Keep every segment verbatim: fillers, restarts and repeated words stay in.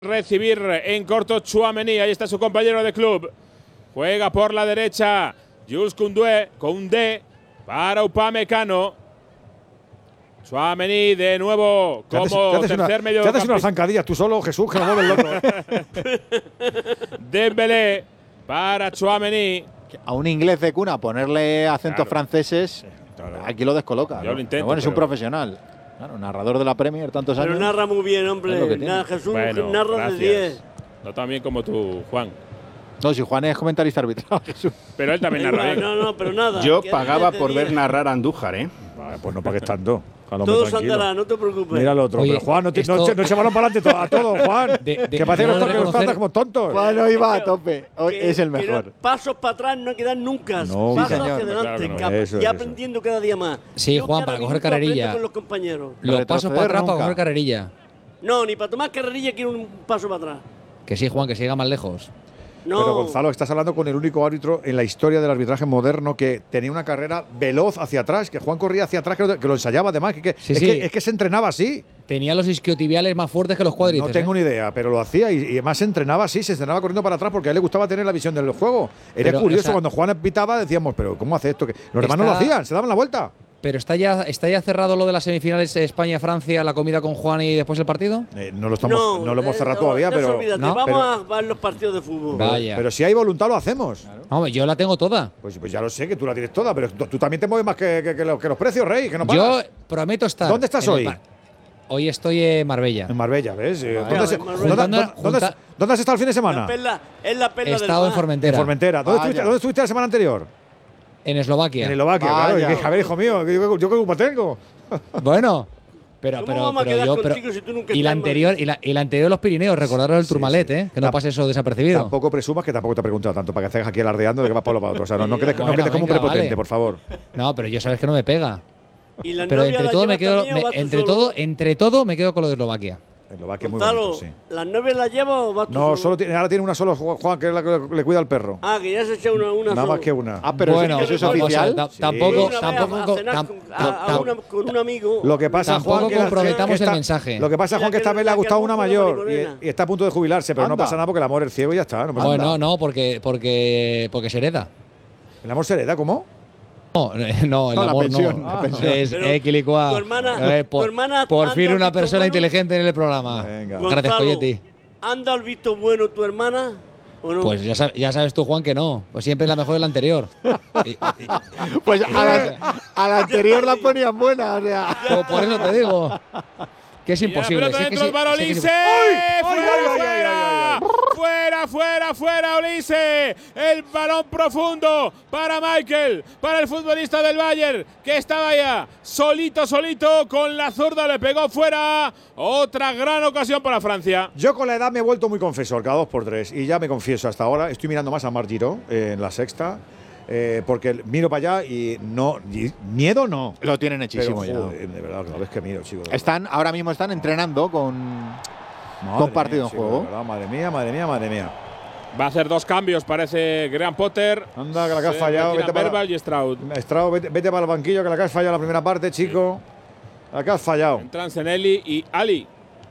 recibir en corto Tchouaméni, ahí está su compañero de club. Juega por la derecha Jules Koundé, Koundé para Upamecano. Tchouaméni de nuevo como tercer medio. Te haces unas zancadillas tú solo, Jesús, que nos mueves loco. Dembélé para Tchouaméni. A un inglés de cuna ponerle acentos Claro. franceses, Claro. aquí lo descoloca. Yo ¿no? lo intento, Pero bueno, es un pero- profesional. Claro, narrador de la Premier tantos Pero años. narra muy bien, Es lo hombre. que tiene. Narra, Jesús Bueno, narra gracias. de diez. No tan bien como tú, Juan. No, si Juan es comentarista arbitral. Jesús. Pero él también narra bien. No, no, pero nada. Yo que pagaba de por diez. ver narrar a Andújar, ¿eh? Vale, pues no pagues tanto. Calma, Todo tranquilo. saltará, no te preocupes. Mira el otro. Oye, pero Juan, no, te, no, esto- se- no se balón para adelante to- a todo, Juan. De- de- que parece que no nos de que nos reconocer- tratan como tontos. Juan hoy va a tope. Hoy Que- es el que no- mejor. pasos para atrás no quedan nunca. No, pasos sí, señor. hacia adelante. Claro que no. cap- Eso es, y eso. aprendiendo cada día más. Sí, Yo Juan, cada para coger minuto aprendo carrerilla. con los compañeros. Los pasos para Retroceder atrás para nunca. coger carrerilla. No, ni para tomar carrerilla quiero un paso para atrás. Que sí, Juan, que siga más lejos. No. Pero Gonzalo, estás hablando con el único árbitro en la historia del arbitraje moderno que tenía una carrera veloz hacia atrás, que Juan corría hacia atrás, que lo, que lo ensayaba además, que, que- Sí, es, sí. Que, es que se entrenaba así. Tenía los isquiotibiales más fuertes que los cuádriceps. No tengo ¿eh? ni idea, pero lo hacía y, y además se entrenaba así, se entrenaba corriendo para atrás porque a él le gustaba tener la visión del juego. Era Pero, curioso, o sea, cuando Juan pitaba decíamos, pero ¿cómo hace esto? Que los demás no lo está- hacían, se daban la vuelta. Pero está ya, está ya cerrado lo de las semifinales España-Francia, la comida con Juan y después el partido. Eh, no, lo estamos, no, lo hemos eh, cerrado no, todavía, de eso pero, olvídate, no, vamos pero- a ver los partidos de fútbol. Vaya. pero si hay voluntad lo hacemos. Hombre, yo la tengo toda. Pues, pues ya lo sé, que tú la tienes toda, pero tú, tú también te mueves más que, que- que los, que los precios, Rey, que no Yo pagas. prometo estar. ¿Dónde estás en el hoy? pa- Hoy estoy en Marbella. En Marbella, ¿ves? Eh, Vale. ¿Dónde, se- En dónde- Marbella. dónde- Junta- dónde- junta- dónde has estado el fin de semana? La perla, es la He perla del estado en mar. Formentera. En Formentera. ¿Dónde Vaya. estuviste, ¿Dónde estuviste la semana anterior? En Eslovaquia. En Eslovaquia, claro. Vaya. Y que, a ver, hijo mío, que yo, yo qué culpa tengo. Bueno. Pero, ¿Cómo pero, vamos a pero quedar yo, pero, contigo si tú nunca y la estás en anterior, y la, y la anterior de los Pirineos, recordaros el Sí, Turmalet, sí. ¿eh? Que no Tam- pase eso desapercibido. Tampoco presumas que tampoco te he preguntado tanto para que estés aquí alardeando de que vas para lo para otro. O sea, no, no quedes, no Bueno, quedes como un venga, prepotente, vale. por favor. No, pero yo sabes que no me pega. ¿Y la Pero novia entre la todo me llevas quedo, también o me- vas tú entre solo? todo, entre todo me quedo con lo de Eslovaquia. Eslovaquia es muy Gonzalo, bonito, sí. ¿las novias las llevas o vas tú No, solo tiene, ahora tiene una solo, Juan, que es la que le, le cuida al perro. Ah, que ya se echa una, una Nada solo. más que una. Ah, pero bueno, eso es vamos a- oficial. ta- Sí. tampoco, Una vez tampoco, a co- cenar tam- con, tam- a- a tam- una- con un amigo. Lo que pasa, Tampoco Juan, que la- comprometamos que está- el mensaje. Lo que pasa, Y Juan, la que esta que- vez le ha la que gustado al una mundo la mayor Marimorena. y, y está a punto de jubilarse, pero no Anda. pasa nada porque el amor es ciego y ya está. No pasa Bueno, nada. no, porque, porque, porque se hereda. ¿El amor se hereda? ¿Cómo? No, no, el No, la amor pensión, no. la pensión. Es Pero equilicua. tu hermana- Eh, por, tu hermana por anda fin al una visto persona bueno. inteligente en el programa. Venga. Gracias, Gonzalo, Coyetti. ¿anda al visto bueno tu hermana o no? Pues ya sabes, ya sabes tú, Juan, que no. Pues siempre es la mejor de la anterior. Y- y- Pues a la, a la anterior la ponían buena. O sea. por, por eso te digo que es Y la imposible. pelota sí, que dentro sí, para sí que es Olise. ¡Ay! ¡Fuera, ¡Ay, ay, ay, fuera! ay, ay, ¡Fuera, fuera, fuera, Olise! El balón profundo para Michael, para el futbolista del Bayern, que estaba ya solito, solito, con la zurda le pegó fuera. Otra gran ocasión para Francia. Yo con la edad me he vuelto muy confesor, cada dos por tres. Y ya me confieso hasta ahora. Estoy mirando más a Marc Giró eh, en la sexta. eh, porque miro para allá y no. y miedo no. Lo tienen Pero, hechísimo ya. joder, de verdad, cada vez que miro, chico. de verdad. Están, ahora mismo están entrenando con, Madre con partido mía, en chico, juego. de verdad, madre mía, madre mía, madre mía. Va a hacer dos cambios, parece Graham Potter. Anda, que la que has Se fallado. retiran Vete para, Verbal y Stroud. Strauss, vete, vete para el banquillo, que la que has fallado la primera parte, chico. La que has fallado. Entran Senelli y Ali.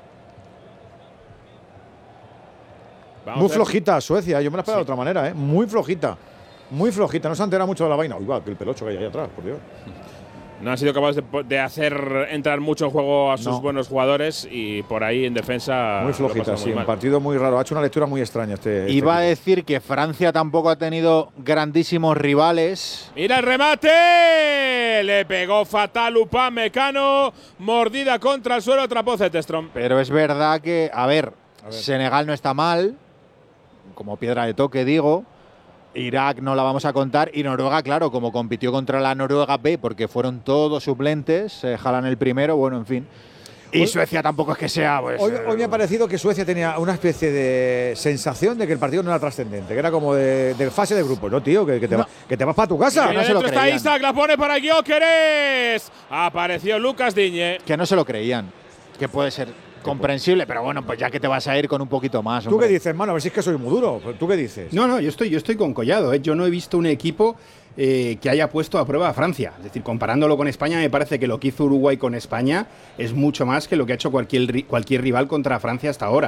Vamos Muy a ver flojita Suecia, yo me la esperaba Sí. de otra manera, ¿eh? Muy flojita. Muy flojita, no se ha enterado mucho de la vaina. Uy, va, que el pelocho que hay ahí atrás, por Dios. si no han sido capaces de, de hacer entrar mucho en juego a sus No. buenos jugadores y por ahí en defensa. Muy lo flojita, pasan sí. muy Un mal. partido muy raro. Ha hecho una lectura muy extraña este. este Iba a equipo. decir que Francia tampoco ha tenido grandísimos rivales. Mira el remate. Le pegó fatal Upamecano. Mordida contra el suelo, atrapó Zetterstrom. Pero es verdad que, a ver, A ver. Senegal no está mal, como piedra de toque, digo. Irak no la vamos a contar. Y Noruega, claro, como compitió contra la Noruega B, porque fueron todos suplentes, eh, jalan el primero, bueno, en fin. Y Hoy- Suecia tampoco es que sea, pues. Hoy, eh, hoy me ha parecido que Suecia tenía una especie de sensación de que el partido no era trascendente, que era como de, de fase de grupo. No, tío, que, que te, No. va- que te vas para tu casa. Que no Ahí se lo adentro está creían. Isaac, la pone para Gyökeres. Apareció Lucas Digne. que no se lo creían. Que puede ser comprensible, pero bueno, pues ya que te vas a ir con un poquito más. ¿Tú hombre. qué dices, mano? A ver si es que soy muy duro. ¿Tú qué dices? No, no, yo estoy, yo estoy con Collado. ¿eh? Yo no he visto un equipo eh, que haya puesto a prueba a Francia. Es decir, comparándolo con España, me parece que lo que hizo Uruguay con España es mucho más que lo que ha hecho cualquier, ri- cualquier rival contra Francia hasta ahora.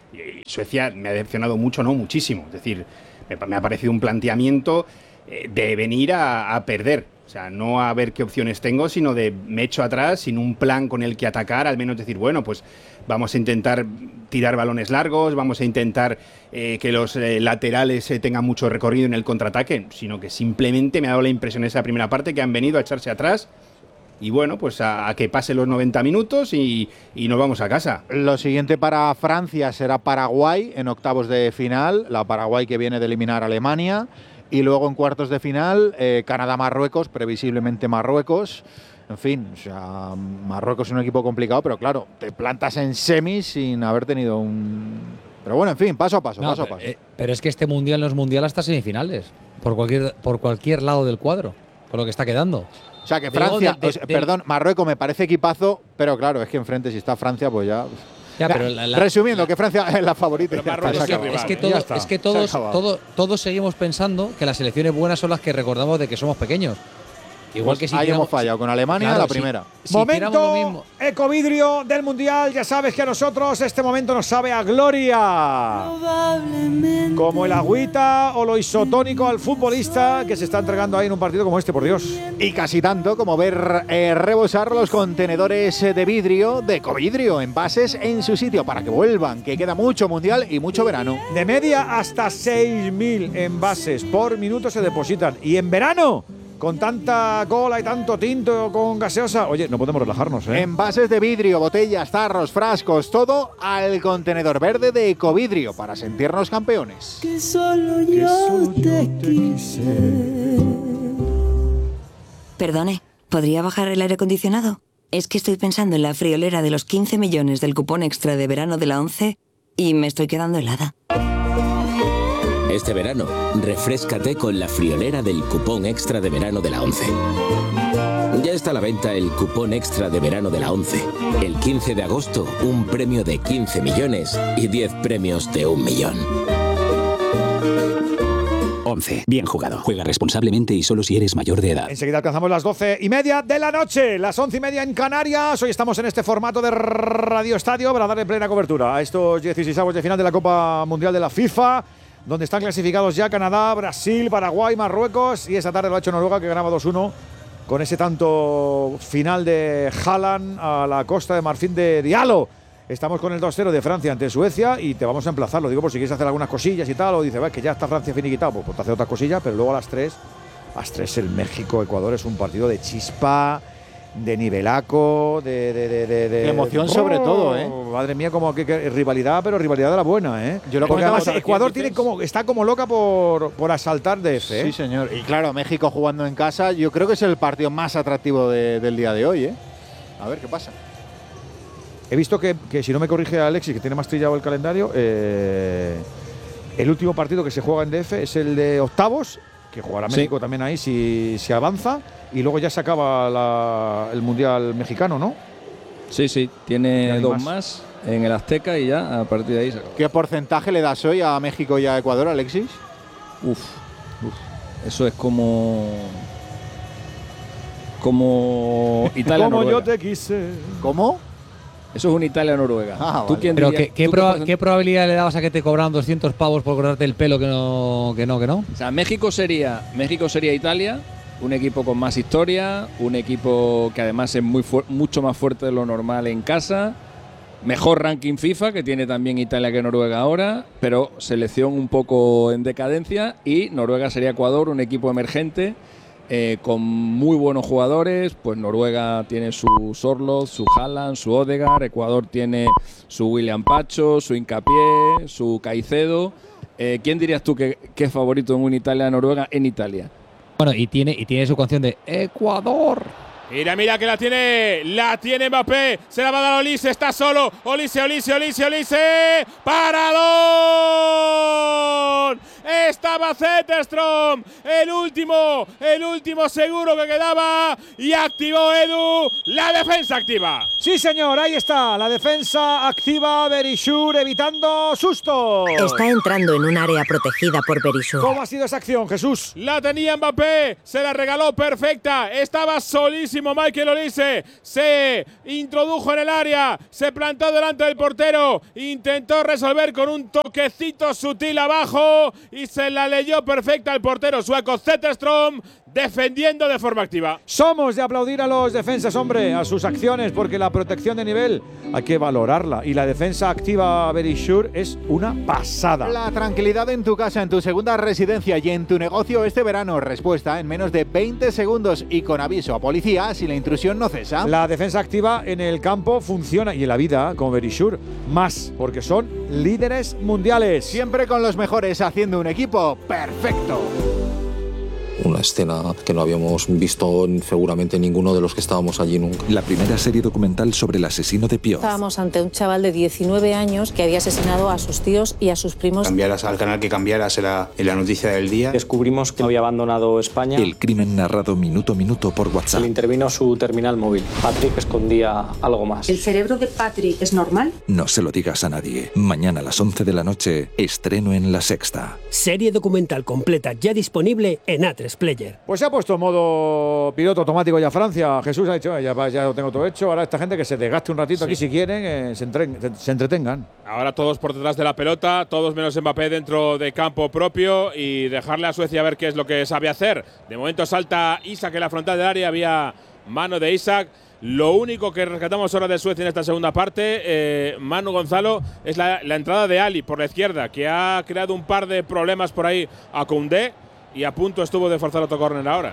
Y Suecia me ha decepcionado mucho, no muchísimo. Es decir, me, me ha parecido un planteamiento eh, de venir a, a perder. O sea, no a ver qué opciones tengo, sino de me echo atrás sin un plan con el que atacar, al menos decir, bueno, pues vamos a intentar tirar balones largos, vamos a intentar eh, que los eh, laterales eh, tengan mucho recorrido en el contraataque, sino que simplemente me ha dado la impresión en esa primera parte que han venido a echarse atrás y bueno, pues a, a que pasen los noventa minutos y, y nos vamos a casa. Lo siguiente para Francia será Paraguay en octavos de final, la Paraguay que viene de eliminar a Alemania. Y luego en cuartos de final, eh, Canadá-Marruecos, previsiblemente Marruecos. En fin, o sea, Marruecos es un equipo complicado, pero claro, te plantas en semis sin haber tenido un... Pero bueno, en fin, paso a paso, no, paso pero, a paso. Eh, pero es que este Mundial no es Mundial hasta semifinales, por cualquier, por cualquier lado del cuadro, por lo que está quedando. O sea, que Digo, Francia, de, de, o sea, de, perdón, Marruecos me parece equipazo, pero claro, es que enfrente si está Francia, pues ya... Ya, pero la, la, Resumiendo, la, que Francia es la favorita. Pero es, que, es, que todo, es que todos, todo, todos seguimos pensando que las selecciones buenas son las que recordamos de que somos pequeños. Igual pues que si ahí tiramos, hemos fallado con Alemania, claro, la primera. Si, si momento ecovidrio del Mundial. Ya sabes que a nosotros este momento nos sabe a gloria. Como el agüita o lo isotónico al futbolista que se está entregando ahí en un partido como este, por Dios. Y casi tanto como ver eh, rebosar los contenedores de vidrio, de ecovidrio, envases en su sitio para que vuelvan, que queda mucho Mundial y mucho verano. De media hasta seis mil envases por minuto se depositan. Y en verano, con tanta cola y tanto tinto con gaseosa, oye, no podemos relajarnos, ¿eh? Envases de vidrio, botellas, tarros, frascos, todo al contenedor verde de ecovidrio para sentirnos campeones. Que solo yo te quise. Perdone, ¿podría bajar el aire acondicionado? Es que estoy pensando en la friolera de los quince millones del cupón extra de verano de la ONCE y me estoy quedando helada. Este verano, refréscate con la friolera del cupón extra de verano de la ONCE. Ya está a la venta el cupón extra de verano de la ONCE. El quince de agosto, un premio de quince millones y diez premios de un millón. ONCE. Bien jugado. Juega responsablemente y solo si eres mayor de edad. Enseguida alcanzamos las doce y media de la noche, las once y media en Canarias. Hoy estamos en este formato de Radio Estadio para darle plena cobertura a estos dieciseisavos de final de la Copa Mundial de la FIFA, donde están clasificados ya Canadá, Brasil, Paraguay, Marruecos, y esta tarde lo ha hecho Noruega, que ganaba dos uno con ese tanto final de Haaland a la Costa de Marfil de Diallo. Estamos con el dos cero de Francia ante Suecia y te vamos a emplazar, lo digo por si quieres hacer algunas cosillas y tal, o dices, que ya está Francia finiquitado, pues, pues te hace otras cosillas, pero luego a las tres, a las tres el México-Ecuador es un partido de chispa, de nivelaco, de... de, de, de, de emoción oh, sobre todo, ¿eh? Madre mía, como que, que rivalidad, pero rivalidad de la buena, ¿eh? Yo lo Porque además aquí, Ecuador tiene como, está como loca por, por asaltar D F, ¿eh? Sí, señor. Y claro, México jugando en casa, yo creo que es el partido más atractivo de, del día de hoy, ¿eh? A ver qué pasa. He visto que, que si no me corrige Alexis, que tiene más trillado el calendario, eh, el último partido que se juega en D F es el de octavos, que jugará México sí. también ahí si, si avanza, y luego ya se acaba la, el Mundial mexicano, ¿no? Sí, sí, tiene dos más. más en el Azteca y ya a partir de ahí se acaba. ¿Qué porcentaje le das hoy a México y a Ecuador, Alexis? Uf, uf. Eso es como... Como Italia-Noruega. Como yo te quise. ¿Cómo? Eso es un Italia-Noruega. Ah, ¿Tú vale. quién Pero dirías, ¿qué, qué, ¿tú proba qué, ¿qué probabilidad le dabas a que te cobran doscientos pavos por cortarte el pelo que no, que no, que no? O sea, México sería, México sería Italia, un equipo con más historia, un equipo que además es muy mucho más fuerte de lo normal en casa, mejor ranking FIFA, que tiene también Italia que Noruega ahora, pero selección un poco en decadencia, y Noruega sería Ecuador, un equipo emergente, Eh, con muy buenos jugadores. Pues Noruega tiene su Sorloth, su Haaland, su Odegaard. Ecuador tiene su William Pacho, su Hincapié, su Caicedo. Eh, ¿Quién dirías tú que, que es favorito en un Italia-Noruega en Italia? Bueno, y tiene, y tiene su canción de Ecuador. Mira, mira que la tiene, la tiene Mbappé, se la va a dar a Olise, está solo, Olise, Olise, Olise, Olise, ¡paradón! Está estaba Zetterstrom, el último, el último seguro que quedaba, y activó Edu, la defensa activa. Sí, señor, ahí está, la defensa activa, Berishour evitando sustos. Está entrando en un área protegida por Berishour. ¿Cómo ha sido esa acción, Jesús? La tenía Mbappé, se la regaló perfecta, estaba solísimo Michael Olise, se introdujo en el área, se plantó delante del portero, intentó resolver con un toquecito sutil abajo y se la leyó perfecta al portero sueco Zetterstrom, defendiendo de forma activa. Somos de aplaudir a los defensas, hombre, a sus acciones, porque la protección de nivel hay que valorarla y la defensa activa Berishour es una pasada. La tranquilidad en tu casa, en tu segunda residencia y en tu negocio este verano. Respuesta en menos de veinte segundos y con aviso a policía si la intrusión no cesa. La defensa activa en el campo funciona y en la vida con Berishour más, porque son líderes mundiales. Siempre con los mejores haciendo un equipo perfecto. Una escena que no habíamos visto seguramente ninguno de los que estábamos allí nunca. La primera serie documental sobre el asesino de Pioz. Estábamos ante un chaval de diecinueve años que había asesinado a sus tíos y a sus primos. Cambiaras al canal que cambiaras en la, en la noticia del día. Descubrimos que había abandonado España. El crimen narrado minuto a minuto por WhatsApp. Le intervino su terminal móvil. Patrick escondía algo más. ¿El cerebro de Patrick es normal? No se lo digas a nadie. Mañana a las once de la noche, estreno en La Sexta. Serie documental completa ya disponible en A tres Player. Pues se ha puesto en modo piloto automático ya Francia. Jesús ha dicho, ya, ya lo tengo todo hecho. Ahora esta gente que se desgaste un ratito sí. aquí si quieren, eh, se, entren, se, se entretengan. Ahora todos por detrás de la pelota, todos menos Mbappé dentro de campo propio y dejarle a Suecia a ver qué es lo que sabe hacer. De momento salta Isak en la frontal del área, había mano de Isak. Lo único que rescatamos ahora de Suecia en esta segunda parte, eh, Manu Gonzalo, es la, la entrada de Ali por la izquierda, que ha creado un par de problemas por ahí a Koundé. Y a punto estuvo de forzar otro córner ahora.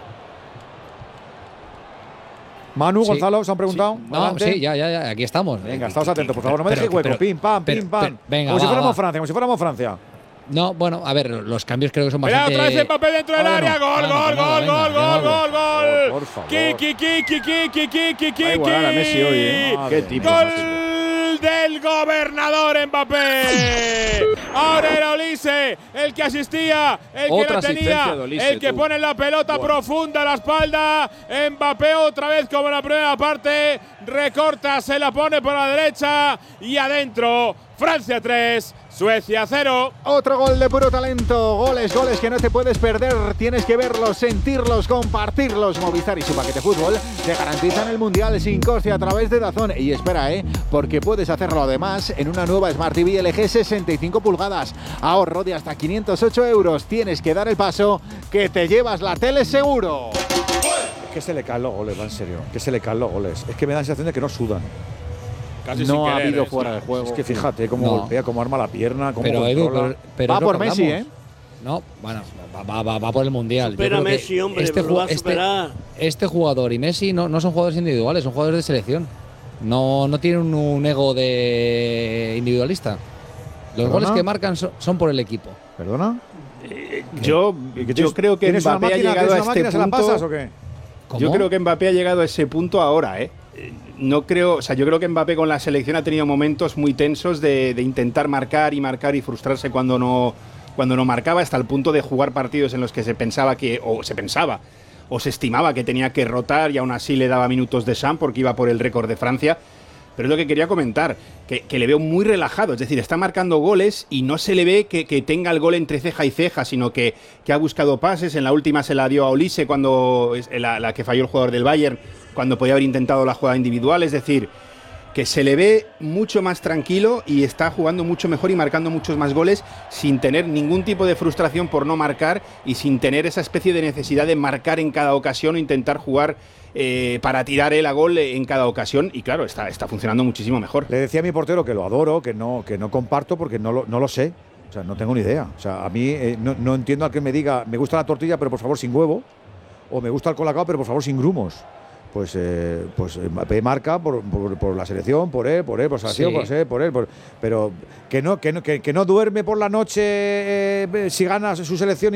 Manu, sí. Gonzalo, ¿se han preguntado? Sí. No, sí, ya, ya, ya, aquí estamos. Venga, estamos atentos, por favor, no me dejéis hueco. Pero, pim, pam, pim, pam. Pero, venga, como va, si fuéramos va. Francia, como si fuéramos Francia. No, bueno, a ver, los cambios creo que son Mira, bastante… otra vez Mbappé dentro del área. Gol, gol, gol, gol, gol, gol, gol. Por favor. Kiki, kiki, kiki, kiki, kiki. Va a igualar a Messi hoy, ¿eh? Qué tipo. Gol del gobernador Mbappé. Ahora era Olise el que asistía, el otra que la tenía, Olise, el que tú. pone la pelota bueno. profunda a la espalda. Mbappé otra vez como en la primera parte. Recorta, se la pone por la derecha y adentro. Francia tres, Suecia cero. Otro gol de puro talento. Goles, goles que no te puedes perder. Tienes que verlos, sentirlos, compartirlos. Movistar y su paquete fútbol te garantizan el Mundial sin coste a través de DAZN. Y espera, ¿eh? Porque puedes hacerlo además en una nueva Smart T V L G sesenta y cinco pulgadas. Ahorro de hasta quinientos ocho euros. Tienes que dar el paso que te llevas la tele seguro. Es que se le caen los goles, va en serio. Que se le caen los goles. Es que me da la sensación de que no sudan. Casi no ha querer, habido eh, fuera sí. de juego. Es que fíjate cómo no. golpea, cómo arma la pierna, cómo pero, Edu, pero, pero va por Messi, ¿eh? No, bueno, va, va, va por el Mundial. Supera a Messi, hombre, este, lo va a superar. Este, este jugador y Messi no, no son jugadores individuales, son jugadores de selección. No, no tienen un, un ego de individualista. Los ¿Perdona? goles que marcan son, son por el equipo. ¿Perdona? Eh, yo yo creo que Mbappé ha llegado a este punto. ¿La pasas o qué? Yo creo que Mbappé ha llegado a ese punto ahora, ¿eh? No creo, o sea, yo creo que Mbappé con la selección ha tenido momentos muy tensos de, de intentar marcar y marcar y frustrarse cuando no, cuando no marcaba, hasta el punto de jugar partidos en los que se pensaba que, o se pensaba, o se estimaba que tenía que rotar y aún así le daba minutos de Sam porque iba por el récord de Francia. Pero es lo que quería comentar, que, que le veo muy relajado, es decir, está marcando goles y no se le ve que, que tenga el gol entre ceja y ceja, sino que, que ha buscado pases. En la última se la dio a Olise, cuando la, la que falló el jugador del Bayern, cuando podía haber intentado la jugada individual. Es decir, que se le ve mucho más tranquilo y está jugando mucho mejor y marcando muchos más goles sin tener ningún tipo de frustración por no marcar y sin tener esa especie de necesidad de marcar en cada ocasión o intentar jugar Eh, para tirar él a gol en cada ocasión. Y claro, está, está funcionando muchísimo mejor. Le decía a mi portero que lo adoro, que no, que no comparto porque no lo, no lo sé. O sea, no tengo ni idea. O sea, a mí eh, no, no entiendo a que me diga me gusta la tortilla pero por favor sin huevo, o me gusta el colacao pero por favor sin grumos. pues eh, pues Mbappé marca por, por, por la selección, por él, por él, por la selección, sí. por él, por él, por, pero que no, que no, que, que no duerme por la noche eh, si gana su selección y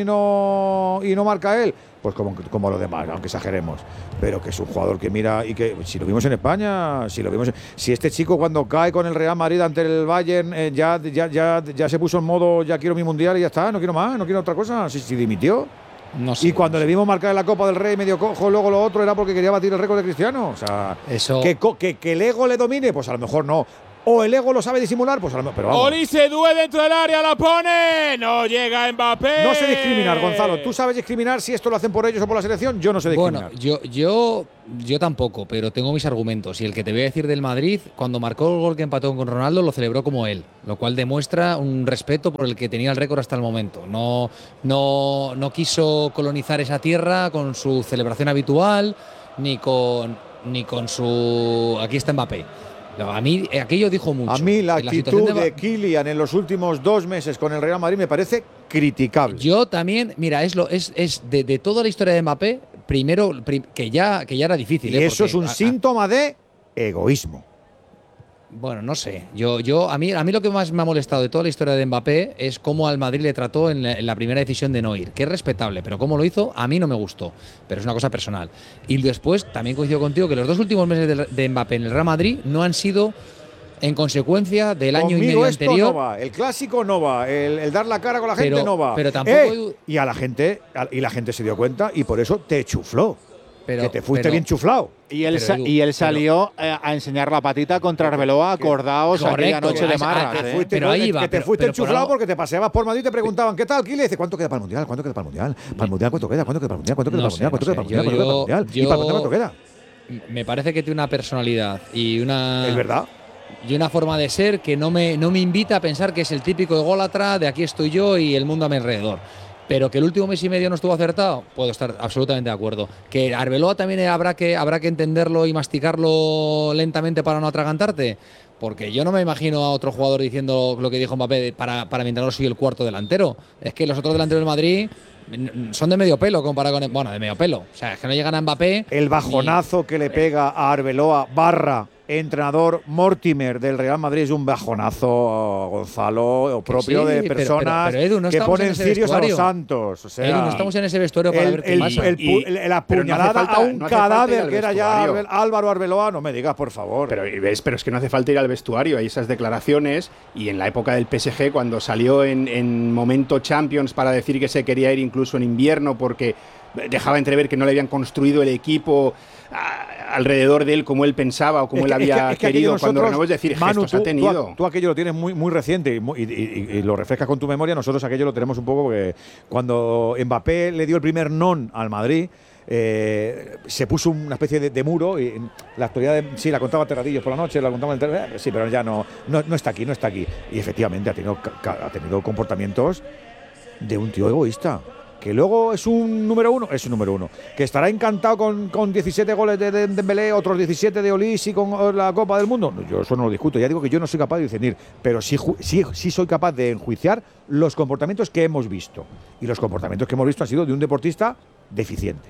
no y no marca él, pues como, como lo demás, aunque exageremos, pero que es un jugador que mira y que si lo vimos en España, si lo vimos, si este chico cuando cae con el Real Madrid ante el Bayern eh, ya, ya, ya, ya se puso en modo ya quiero mi mundial y ya está, no quiero más, no quiero otra cosa, si, si dimitió. No sé, y cuando no sé. le vimos marcar en la Copa del Rey medio cojo, luego lo otro era porque quería batir el récord de Cristiano. O sea, Eso... que, que, que el ego le domine, pues a lo mejor no. O el ego lo sabe disimular, pues a lo mejor. Pero vamos. Olise, Due dentro del área, la pone. No llega Mbappé. No sé discriminar, Gonzalo. ¿Tú sabes discriminar si esto lo hacen por ellos o por la selección? Yo no sé discriminar. Bueno, yo, yo, yo tampoco, pero tengo mis argumentos. Y el que te voy a decir del Madrid, cuando marcó el gol que empató con Ronaldo, lo celebró como él, lo cual demuestra un respeto por el que tenía el récord hasta el momento. No, no, no quiso colonizar esa tierra con su celebración habitual, ni con, ni con su. Aquí está Mbappé. No, a mí aquello dijo mucho. A mí la actitud la de, de Kylian en los últimos dos meses con el Real Madrid me parece criticable. Yo también, mira, es lo es, es de, de toda la historia de Mbappé, primero prim, que ya que ya era difícil. Y ¿eh? eso Porque, es un a, síntoma a, de egoísmo. Bueno, no sé. Yo, yo, a mí, a mí lo que más me ha molestado de toda la historia de Mbappé es cómo al Madrid le trató en la, en la primera decisión de no ir, que es respetable, pero cómo lo hizo a mí no me gustó, pero es una cosa personal. Y después también coincido contigo que los dos últimos meses de, de Mbappé en el Real Madrid no han sido en consecuencia del año Conmigo y medio esto anterior. No va. El clásico no va, el, el dar la cara con la gente pero, no va. Pero tampoco eh, y a la gente y la gente se dio cuenta y por eso te chufló. Pero, que te fuiste pero, bien chuflado. Y él, pero, Edu, y él salió pero, a enseñar la patita contra Arbeloa, acordaos correcto, aquella noche de marras. Que, ¿eh? fuiste, pero ahí va, que te pero, fuiste pero enchuflado por porque te paseabas por Madrid y te preguntaban ¿qué tal, Kile? Dice, ¿cuánto queda para el Mundial? ¿Cuánto queda para el Mundial? ¿Para el Mundial cuánto queda? ¿Cuánto queda para el Mundial? ¿Cuánto queda para el Mundial? ¿Cuánto queda para el Mundial? ¿Cuánto queda para el Mundial? ¿Y para cuánto queda? Me parece que tiene una personalidad y una… ¿Es verdad? Y una forma de ser que no me, no me invita a pensar que es el típico ególatra de aquí estoy yo y el mundo a mi alrededor. Pero que el último mes y medio no estuvo acertado, puedo estar absolutamente de acuerdo. Que Arbeloa también habrá que, habrá que entenderlo y masticarlo lentamente para no atragantarte. Porque yo no me imagino a otro jugador diciendo lo que dijo Mbappé para, para mi entrenador soy el cuarto delantero. Es que los otros delanteros del Madrid son de medio pelo comparado con… Bueno, de medio pelo. O sea, es que no llegan a Mbappé… El bajonazo ni, que le pega a Arbeloa barra entrenador Mortimer del Real Madrid es un bajonazo, Gonzalo, propio sí, de personas pero, pero, pero Edu, no que ponen cirios a los santos. O sea, Edu, no estamos en ese vestuario para el, ver qué el, pasa. El, el, el, la puñalada no falta, a un no cadáver que era ya Álvaro Arbeloa, no me digas, por favor. Pero, ¿ves? Pero es que no hace falta ir al vestuario, hay esas declaraciones y en la época del P S G, cuando salió en, en momento Champions para decir que se quería ir incluso en invierno porque dejaba entrever que no le habían construido el equipo a, alrededor de él como él pensaba o como es él que, había es que, es que querido nosotros, cuando renovó, es decir, Manu, gestos tú, ha tenido. Tú, tú aquello lo tienes muy, muy reciente y, y, y, y lo refrescas con tu memoria, nosotros aquello lo tenemos un poco porque cuando Mbappé le dio el primer non al Madrid, eh, se puso una especie de, de muro y la actualidad de, sí, la contaba Terradillos por la noche, la contaba en el, eh, sí, pero ya no, no, no está aquí, no está aquí. Y efectivamente ha tenido, ha tenido comportamientos de un tío egoísta. Que luego es un número uno, es un número uno. Que estará encantado con, con diecisiete goles de, de Dembélé, otros diecisiete de Olise y con la Copa del Mundo. Yo eso no lo discuto, ya digo que yo no soy capaz de discernir, pero sí, sí, sí soy capaz de enjuiciar los comportamientos que hemos visto. Y los comportamientos que hemos visto han sido de un deportista deficiente.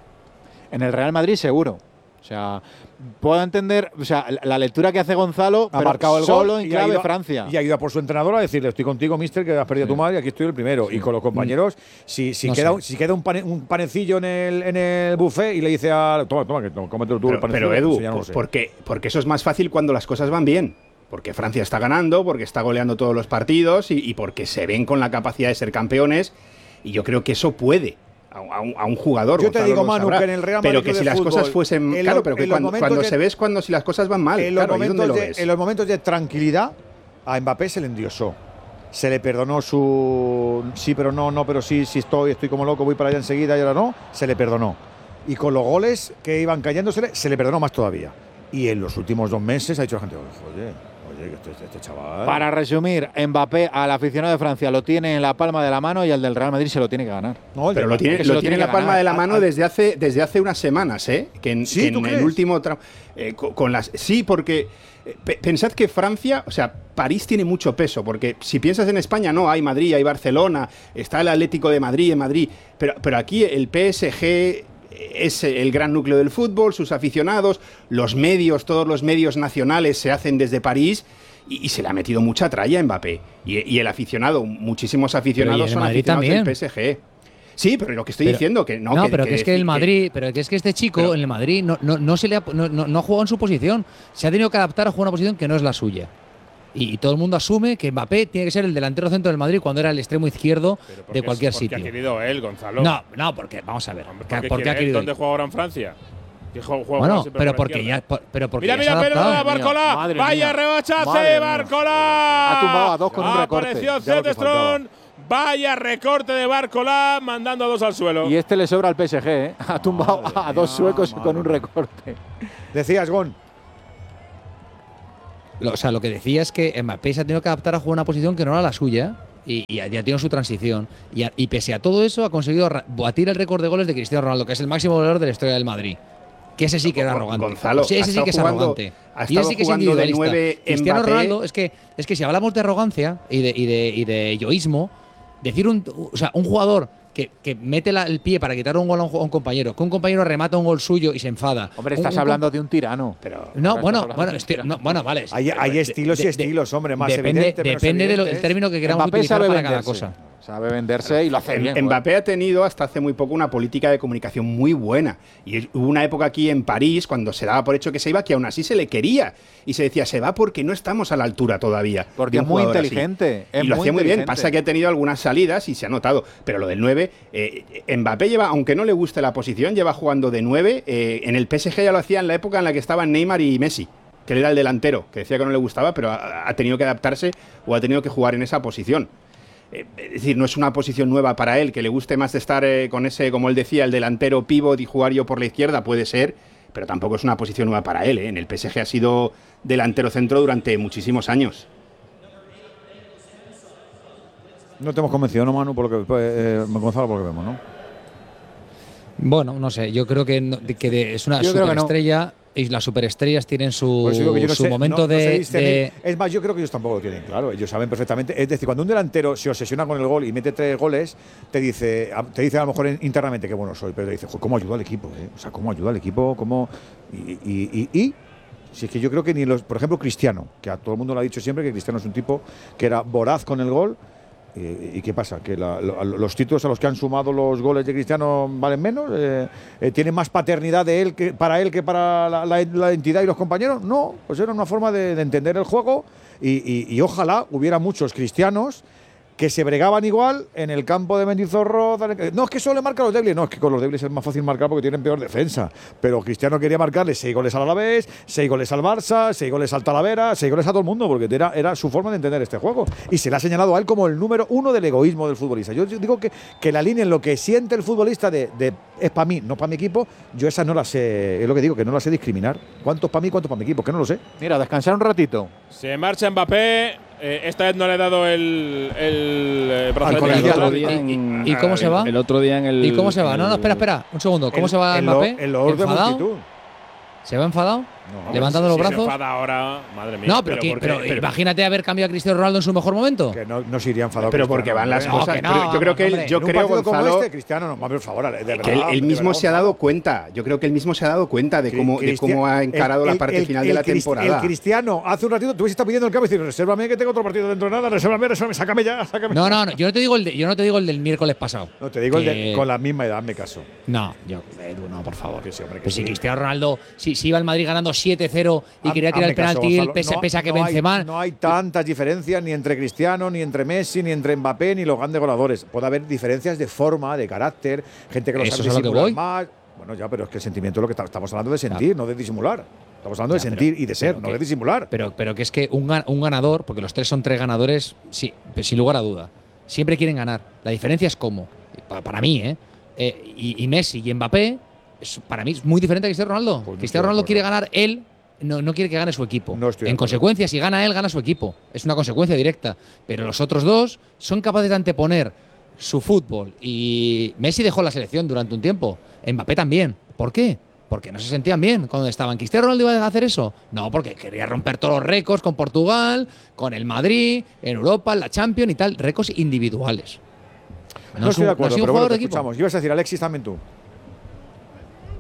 En el Real Madrid seguro. O sea, puedo entender, o sea, la lectura que hace Gonzalo, ha marcado el solo gol en y clave ha ido, Francia. Y ha ido a por su entrenador a decirle, estoy contigo, mister, que has perdido sí. a tu madre, aquí estoy el primero. Sí. Y con los compañeros, si, si, no queda, sé. si queda un, pane, un panecillo en el, en el buffet y le dice a… Toma, toma, que cómetelo tú pero, el panecillo. Pero Edu, no por, porque, porque eso es más fácil cuando las cosas van bien. Porque Francia está ganando, porque está goleando todos los partidos y, y porque se ven con la capacidad de ser campeones. Y yo creo que eso puede… A un, a un jugador. Yo te digo, Manu, que en el Real Madrid pero que si las fútbol, cosas fuesen claro, pero que cuando, cuando de, se ves cuando si las cosas van mal, en claro, los momentos ¿dónde de, lo ves? En los momentos de tranquilidad a Mbappé se le endiosó. Se le perdonó su sí, pero no, no, pero sí, sí estoy, estoy como loco, voy para allá enseguida y ahora no, se le perdonó. Y con los goles que iban cayéndosele, se le perdonó más todavía. Y en los últimos dos meses ha dicho la gente, oye, oye, que este, este, este chaval… Para resumir, Mbappé al aficionado de Francia lo tiene en la palma de la mano y al del Real Madrid se lo tiene que ganar. No, pero lo tiene, lo lo tiene en la palma ganar. de la mano desde hace, desde hace unas semanas, ¿eh? Que en, ¿Sí, que en ¿tú crees? el último… Eh, con, con las Sí, porque… Eh, pensad que Francia, o sea, París tiene mucho peso, porque si piensas en España, no, hay Madrid, hay Barcelona, está el Atlético de Madrid en Madrid, pero, pero aquí el P S G… es el gran núcleo del fútbol, sus aficionados, los medios, todos los medios nacionales se hacen desde París y, y se le ha metido mucha tralla a Mbappé. Y, y el aficionado, muchísimos aficionados son Madrid aficionados también. del P S G. Sí, pero lo que estoy pero, diciendo que no. No, que, pero que que es que el Madrid, pero que es que este chico pero, en el Madrid no, no, no se le ha, no, no, no ha jugado en su posición. Se ha tenido que adaptar a jugar una posición que no es la suya. Y, y todo el mundo asume que Mbappé tiene que ser el delantero centro del Madrid cuando era el extremo izquierdo de cualquier es, sitio. ¿Por qué ha querido él, Gonzalo? No, no, porque vamos a ver. ¿Por qué, ¿por qué ha querido ¿Dónde juega ahora en Francia? Juega bueno, pero porque ya, pero porque mira, ya mira, pero Barcola, Madre vaya mía. rebachazo, Madre Barcola. Ha tumbado a dos con un recorte. Apareció Zetterström, vaya recorte de Barcola, mandando a dos al suelo. Y este le sobra al P S G, ¿eh? Ha tumbado madre a dos mía, suecos madre. con un recorte. Decías, Gon. Lo, o sea, lo que decía es que Mbappé se ha tenido que adaptar a jugar una posición que no era la suya. Y, y ya tiene su transición. Y, a, y pese a todo eso, ha conseguido batir el récord de goles de Cristiano Ronaldo, que es el máximo goleador de la historia del Madrid. Que ese sí que era arrogante. Gonzalo, o sea, ese sí que es jugando, arrogante. Y ese sí que es individualista. Cristiano Ronaldo, es que, es que si hablamos de arrogancia y de, y de, y de yoísmo, decir un, o sea, un jugador que, que mete la, el pie para quitar un gol a un, a un compañero, que un compañero remata un gol suyo y se enfada. Hombre, estás un, un, hablando de un tirano. Pero no, bueno, bueno, estoy, no, bueno, vale. Hay, hay estilos de, y estilos, hombre, más depende, evidente, depende del de término que queramos Mbappé utilizar para venderse. cada cosa. Sabe venderse y lo hace bien. Mbappé bueno. ha tenido hasta hace muy poco una política de comunicación muy buena. Y hubo una época aquí en París cuando se daba por hecho que se iba, que aún así se le quería. Y se decía, se va porque no estamos a la altura todavía. Porque es muy inteligente. Es y lo muy hacía muy bien. Pasa que ha tenido algunas salidas y se ha notado. Pero lo del nueve, eh, Mbappé lleva, aunque no le guste la posición, lleva jugando de nueve. Eh, en el P S G ya lo hacía en la época en la que estaban Neymar y Messi, que él era el delantero, que decía que no le gustaba, pero ha, ha tenido que adaptarse o ha tenido que jugar en esa posición. Es decir, no es una posición nueva para él, que le guste más de estar eh, con ese, como él decía, el delantero pívot y jugar yo por la izquierda, puede ser, pero tampoco es una posición nueva para él. ¿eh? En el P S G ha sido delantero centro durante muchísimos años. No te hemos convencido, ¿no, Manu? Por lo que, eh, Gonzalo, por lo que vemos, ¿no? Bueno, no sé, yo creo que, no, que de, es una superestrella. Y las superestrellas tienen su, pues yo no su sé, momento no, de, no de… Es más, yo creo que ellos tampoco lo tienen claro. Ellos saben perfectamente. Es decir, cuando un delantero se obsesiona con el gol y mete tres goles, te dice te dice a lo mejor internamente que bueno soy, pero te dice, ¿cómo ayuda al equipo? Eh? O sea, ¿cómo ayuda al equipo? ¿Cómo? Y, y, y, y si es que yo creo que ni los… Por ejemplo, Cristiano, que a todo el mundo lo ha dicho siempre, que Cristiano es un tipo que era voraz con el gol. ¿Y qué pasa? ¿Que la, lo, los títulos a los que han sumado los goles de Cristiano valen menos? Eh, eh, ¿Tiene más paternidad de él que, para él que para la, la, la entidad y los compañeros? No, pues era una forma de, de entender el juego y, y, y ojalá hubiera muchos cristianos que se bregaban igual en el campo de Mendizorro. No, es que solo le marca a los débiles. No, es que con los débiles es más fácil marcar porque tienen peor defensa. Pero Cristiano quería marcarle seis goles al Alavés, seis goles al Barça, seis goles al Talavera, seis goles a todo el mundo, porque era, era su forma de entender este juego. Y se le ha señalado a él como el número uno del egoísmo del futbolista. Yo digo que, que la línea en lo que siente el futbolista de, de es para mí, no para mi equipo, yo esa no la sé, es lo que digo, que no la sé discriminar. ¿Cuántos para mí, cuántos para mi equipo? Que no lo sé. Mira, descansar un ratito. Se marcha Mbappé. Eh, esta vez no le he dado el, el, el brazalete. El otro día en, ¿Y, ¿Y cómo se va? El otro día en el… ¿Y cómo se va? No, no, espera, espera, un segundo. ¿Cómo el, se va el Mbappé? El olor de multitud. ¿Se va enfadado? No, ¿Levantando si, los si brazos? Se enfada ahora, madre mía. No, pero, pero, pero, pero imagínate haber cambiado a Cristiano Ronaldo en su mejor momento. Que no, no se iría enfadado. Pero porque van las no, cosas. No, pero yo creo que él, yo creo, Gonzalo, como este, Cristiano, no, por favor, de verdad, que él, él mismo verdad, se ha dado cuenta. Yo creo que él mismo se ha dado cuenta de cómo, de cómo ha encarado el, el, la parte el, final el, de la el, temporada. El Cristiano, hace un ratito, tú estás pidiendo el cambio y dices, resérvame que tengo otro partido dentro de nada, resérvame, resérvame, sácame ya, sácame. No, no, no, yo no te digo el, de, yo no te digo el del miércoles pasado. No, te digo que… el de con la misma edad, me caso. No, yo, Edu, no, por favor. Que sí, hombre, que pues sí. si Cristiano Ronaldo, si, si iba el Madrid ganando siete cero y quería tirar el penalti, el pese, no, pese a que no Benzema… Hay, no hay tantas diferencias ni entre Cristiano, ni entre Messi, ni entre Mbappé, ni los grandes goleadores. Puede haber diferencias de forma, de carácter, gente que lo sabe disimular más. Bueno, ya, pero es que el sentimiento es lo que estamos hablando de sentir, claro. No de disimular. Estamos hablando ya, de sentir pero, y de ser, no que, de disimular. Pero, pero que es que un, un ganador, porque los tres son tres ganadores, sí, sin lugar a duda, siempre quieren ganar. La diferencia es cómo. Para, para mí, ¿eh? eh y, y Messi y Mbappé, es, para mí es muy diferente a Cristiano Ronaldo. Pues Cristiano Ronaldo quiere ganar él. No, no quiere que gane su equipo. No en consecuencia, si gana él, gana su equipo. Es una consecuencia directa. Pero los otros dos son capaces de anteponer su fútbol. Y Messi dejó la selección durante un tiempo. Mbappé también. ¿Por qué? Porque no se sentían bien cuando estaban. ¿Cristiano Ronaldo iba a hacer eso? No, porque quería romper todos los récords con Portugal, con el Madrid, en Europa, en la Champions y tal. Récords individuales. No, no estoy de acuerdo, no pero bueno, te escuchamos. ¿Qué ibas a decir, Alexis, también tú?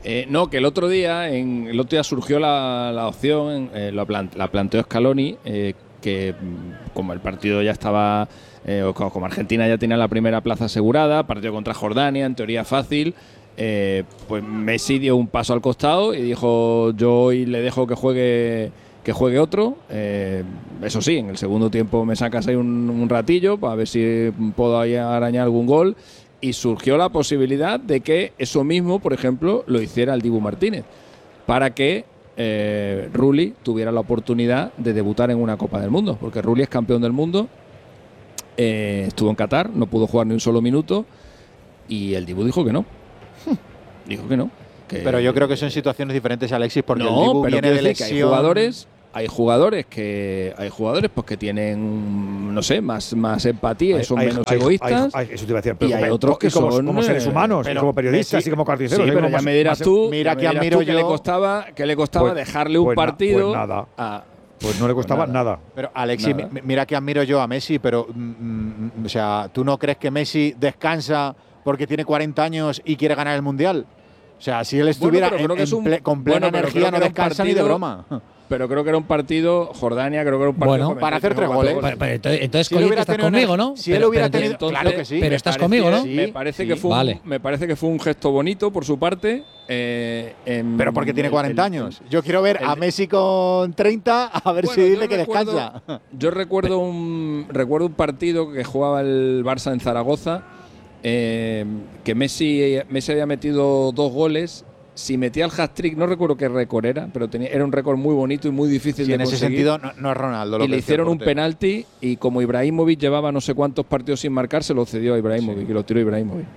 Eh, no, que el otro día, en, el otro día surgió la, la opción, eh, la, plan, la planteó Scaloni, eh, que como el partido ya estaba, eh, o como Argentina ya tenía la primera plaza asegurada, partido contra Jordania, en teoría fácil, eh, pues Messi dio un paso al costado y dijo, yo hoy le dejo que juegue que juegue otro, eh, eso sí, en el segundo tiempo me sacas ahí un, un ratillo para ver si puedo ahí arañar algún gol, y surgió la posibilidad de que eso mismo, por ejemplo, lo hiciera el Dibu Martínez, para que eh, Rulli tuviera la oportunidad de debutar en una Copa del Mundo, porque Rulli es campeón del mundo, eh, estuvo en Qatar, no pudo jugar ni un solo minuto, y el Dibu dijo que no, dijo que no. Que pero yo creo que son situaciones diferentes, Alexis, porque no, el Dibu pero viene de decir que lesión. Hay jugadores, hay jugadores que hay jugadores pues que tienen, no sé, más, más empatía, Hay- son hay- menos hay- egoístas. hay- hay- eso te iba a decir, pero y hay como- otros que y como- son como seres eh, humanos, y pero como periodistas, Messi- y como carniceros, Sí, hay pero como ya más- me dirás más- tú, mira ya que me dirás admiro tú que le yo- costaba, que le costaba Pues- dejarle un pues na- partido pues nada. a Pues no le costaba Pues nada. nada. Pero Alexis, Nada. mi- mira que admiro yo a Messi, pero mm, mm, o sea, ¿tú no crees que Messi descansa porque tiene cuarenta años y quiere ganar el Mundial? O sea, si él estuviera Bueno, pero creo en- que es en un- ple- con plena bueno, pero energía creo que no era un descansa ni de partido- broma. Pero creo que era un partido, Jordania, creo que era un partido Bueno, joven, para hacer tres o tres cuatro goles. Pero, pero entonces, entonces Si él Colín, hubiera estás tenido conmigo, una- ¿no? si él Pero- hubiera pero- tenido- entonces- claro que sí. pero me estás parece- conmigo, ¿no? Me parece, Sí. que fue Vale. un, me parece que fue un gesto bonito por su parte. eh, en- Pero porque tiene el- cuarenta el- años. Yo quiero ver a el- Messi con treinta a ver Bueno, si yo dice que recuerdo- descansa. Yo recuerdo un recuerdo un partido que jugaba el Barça en Zaragoza, eh, que Messi Messi había metido dos goles. Si metía el hat-trick, no recuerdo qué récord era, pero tenía, era un récord muy bonito y muy difícil Sí, de en ese conseguir. sentido no, no es Ronaldo. Lo Y que le decía el hicieron un portero. penalti, y como Ibrahimovic llevaba no sé cuántos partidos sin marcar, se lo cedió a Ibrahimovic, y lo tiró Ibrahimovic.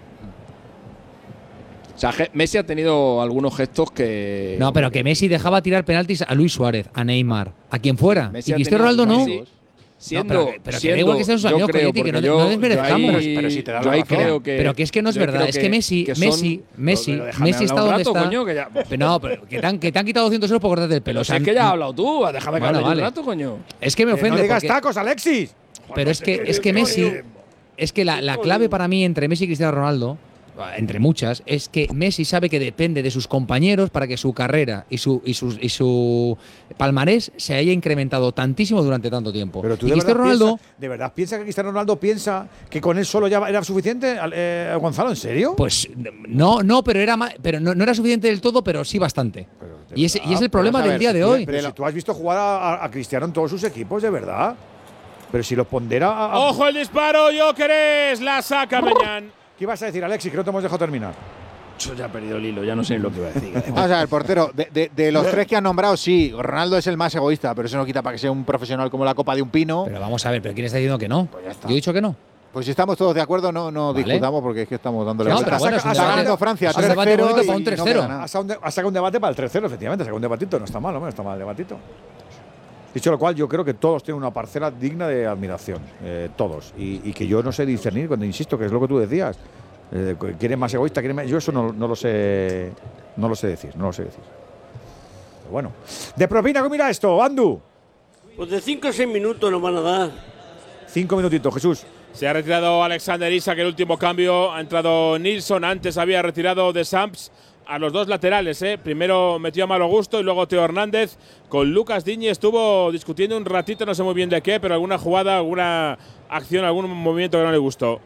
O sea, ge- Messi ha tenido algunos gestos que… No, pero que Messi dejaba tirar penaltis a Luis Suárez, a Neymar, a quien fuera. Messi y ha Cristiano tenido Ronaldo no. amigos. Siendo, No, pero que- pero que siendo, da igual que sean sus yo amigos, creo, Coyetti, que porque no- yo- no desmerezcamos. yo ahí- Pero si te da la yo ahí razón. creo que… Pero que es que no es yo verdad, creo es que Messi, que son- Messi, Messi, Pero déjame Messi está hablar un donde rato, está. coño, que ya- Pero no, pero que te han, que te han quitado doscientos euros por cortarte el pelo. Pero o sea, si es que ya has hablado tú, déjame que Bueno, hable yo vale. un rato, coño. Es que me Que ofende. no digas porque- tacos, Alexis. Pero es que, es que Messi, es que la, la clave para mí entre Messi y Cristiano Ronaldo, entre muchas, es que Messi sabe que depende de sus compañeros para que su carrera y su y su, y su palmarés se haya incrementado tantísimo durante tanto tiempo. Pero tú y de verdad, Cristiano Ronaldo, piensa, ¿de verdad piensa que Cristiano Ronaldo piensa que con él solo ya era suficiente? Eh, Gonzalo, ¿en serio? pues no, no, pero era ma- pero no, no era suficiente del todo, pero sí bastante. Y ese, y es el problema vamos a del ver, día si de tú- hoy. Pero si tú has visto jugar a, a- a Cristiano en todos sus equipos, de verdad. Pero si los pondera a, a- ¡Ojo el disparo, Jóqueres! La saca Mañán. ¿Qué ibas a decir, Alexis? Que no te hemos dejado terminar. Yo ya he perdido el hilo, ya no sé ni lo que iba a decir. Vamos a ver, portero, de, de- de los tres que han nombrado, sí, Ronaldo es el más egoísta, pero eso no quita para que sea un profesional como la copa de un pino. Pero vamos a ver, ¿pero quién está diciendo que no? Yo he dicho que no. Pues si estamos todos de acuerdo, no, no Vale. discutamos porque es que estamos dándole No, vueltas. pero bueno, es un Está debate- ganando Francia es un debate tres bonito cero para un y tres no cero. queda nada. Ha sacado un, de- ha sacado un debate para el tres cero, efectivamente. Ha sacado un debatito. No está mal, hombre, no está mal el debatito. Dicho lo cual, yo creo que todos tienen una parcela digna de admiración. eh, todos. Y, y que yo no sé discernir, cuando insisto, que es lo que tú decías. Eh, ¿Quién es más egoísta? ¿Quién es más? Yo eso no, no lo sé. No lo sé decir. No lo sé decir. Pero bueno. De propina, ¿cómo mira esto, Andu? Pues de cinco o seis minutos nos van a dar. Cinco minutitos, Jesús. Se ha retirado Alexander Isak, el último cambio. Ha entrado Nilsson. Antes había retirado de Samps a los dos laterales. ¿eh? Primero metió a Malo Gusto y luego Teo Hernández. Con Lucas Diñi estuvo discutiendo un ratito, no sé muy bien de qué, pero alguna jugada, alguna acción, algún movimiento que no le gustó.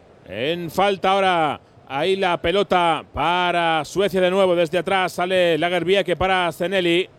En falta ahora, ahí la pelota para Suecia de nuevo. Desde atrás sale Lagerbielke para Zenelli.